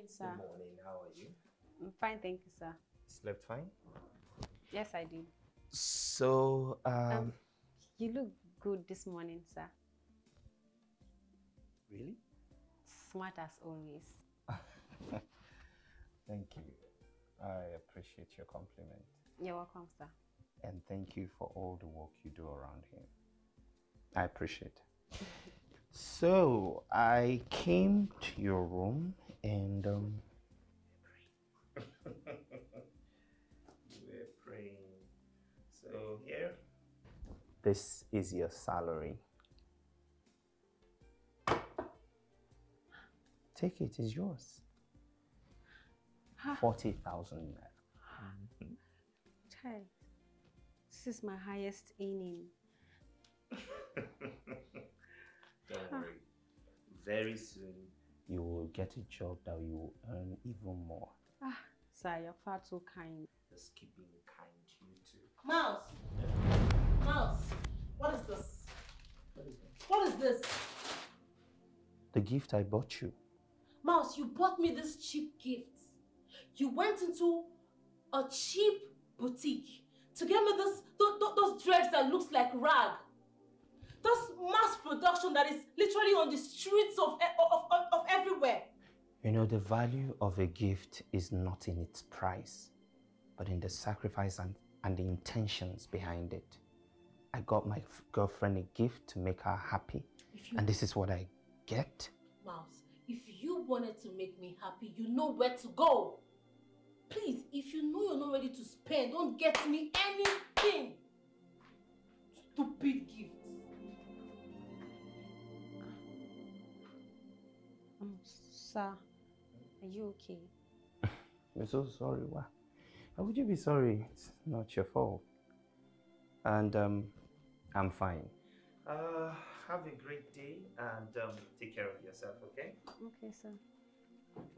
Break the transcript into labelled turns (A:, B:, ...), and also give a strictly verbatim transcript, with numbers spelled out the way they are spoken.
A: sir.
B: Good morning. How are you?
A: I'm fine, thank you, sir.
B: Slept fine?
A: Yes, I did.
B: So, um...
A: um you look good this morning, sir.
B: Really?
A: Smart as always.
B: Thank you. I appreciate your compliment.
A: You're welcome, sir.
B: And thank you for all the work you do around here. I appreciate it. So, I came to your room and um we're praying. So here, this is your salary. Take it, it's yours. forty thousand naira.
A: Mm-hmm. Child, this is my highest earning.
B: Don't worry. Very soon, you will get a job that you will earn even more.
A: Ah, sir, you're far too kind.
B: Just keep being kind to you too.
C: Mouse! Mouse! What is this?
B: What is this?
C: What is this?
B: The gift I bought you.
C: Mouse, you bought me this cheap gift. You went into a cheap boutique to get me this, those, those dreads that looks like rag. This mass production that is literally on the streets of, of, of, of everywhere.
B: You know, the value of a gift is not in its price, but in the sacrifice and, and the intentions behind it. I got my girlfriend a gift to make her happy, you, and this is what I get.
C: Mouse, if you wanted to make me happy, you know where to go. Please, if you know you're not ready to spend, don't get me anything. Stupid gifts.
A: Um, sir, are you okay?
B: I'm so sorry. Why? Why would you be sorry? It's not your fault. And um, I'm fine. Uh, have a great day and um, take care of yourself, okay?
A: Okay, sir.